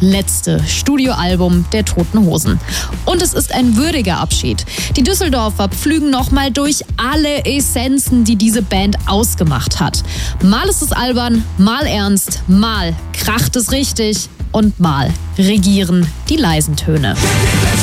letzte Studioalbum der Toten Hosen. Und es ist ein würdiger Abschied. Die Düsseldorfer pflügen nochmal durch alle Essenzen, die diese Band ausgemacht hat. Mal ist es albern, mal ernst, mal kracht es richtig und mal regieren die leisen Töne.